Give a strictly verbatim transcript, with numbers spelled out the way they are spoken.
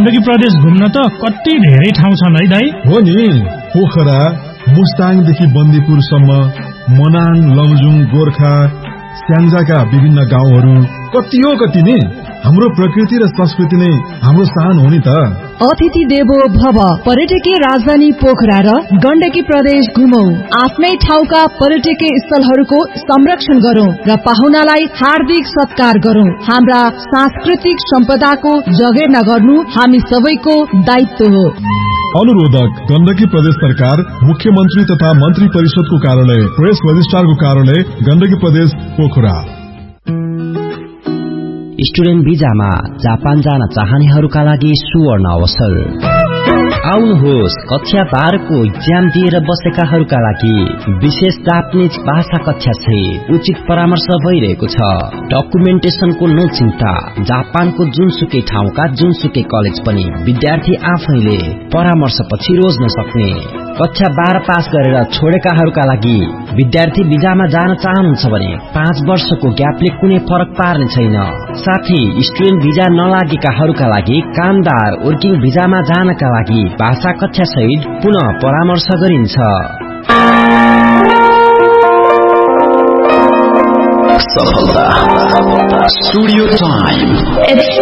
गण्डकी प्रदेश घुम्न त कति धेरै ठाउँ छन् है दाइ? हो नि, पोखरा, मुस्ताङदेखि बन्दीपुरसम्म, मनाङ, लमजुङ, गोर्खा, स्याङ्जाका विभिन्न गाउँहरू कति हो कति नि। हाम्रो प्रकृति र संस्कृति नै हाम्रो शान हो नि त। अतिथि देवो भव। पर्यटकीय राजधानी पोखरा र गण्डकी प्रदेश घुमौ। आफ्नै ठाउँका पर्यटकीय स्थलहरूको संरक्षण गरौं र पाहुनालाई हार्दिक सत्कार गरौं। हाम्रा सांस्कृतिक सम्पदाको जगेर्ना गर्नु हामी सबैको दायित्व हो। अनुरोधक गण्डकी प्रदेश सरकार, मुख्यमन्त्री तथा मन्त्री परिषदको कार्यालय, प्रेस रजिस्ट्रारको कार्यालय, गण्डकी प्रदेश पोखरा। स्टुडेन्ट भिजामा जापान जान चाहनेहरूका लागि सुवर्ण अवसर। आउनुहोस्, कक्षा बाह्रको इक्जाम दिएर बसेकाहरूका लागि विशेष जापानिज भाषा कक्षा छ। उचित परामर्श भइरहेको छ। डकुमेन्टेसनको नो चिन्ता। जापानको जुनसुकै ठाउँका जुनसुकै कलेज पनि विद्यार्थी आफैले परामर्श पछि रोज्न सक्ने। कक्षा बाह्र पास गरेर छोडेकाहरूका लागि विद्यार्थी भिजामा जान चाहनुहुन्छ भने पाँच वर्षको ग्यापले कुनै फरक पार्ने छैन। साथै स्टुडेन्ट भिजा नलागेकाहरूका लागि कामदार वर्किङ भिजामा जानका लागि भाषा कक्षा सहित पुनः परामर्श गरिन्छ। सफलता स्टुडियो टाइम।